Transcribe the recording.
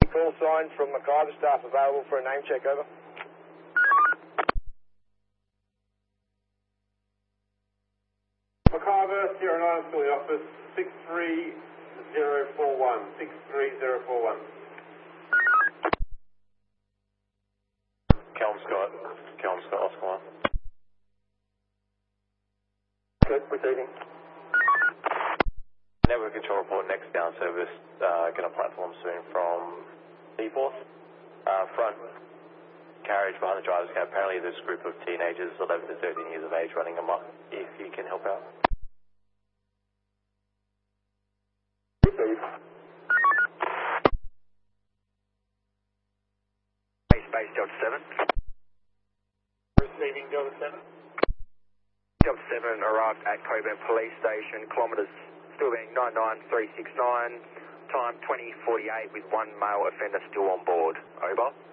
Call sign from Mackay staff available for a name check, over. Mackay, Sierra 9, still the office, 63041, 63041. Kelm Scott, Oscar 1. Good, proceeding. Network control report, next down service, get on platform soon from Seaforth. Front carriage behind the driver's cab, apparently there's a group of teenagers, 11 to 13 years of age, running amok, if you can help out. Base Delta 7. Receiving Delta 7. Delta 7 arrived at Coburn Police Station, kilometres still being 99369, time 20:48 with one male offender still on board. Over.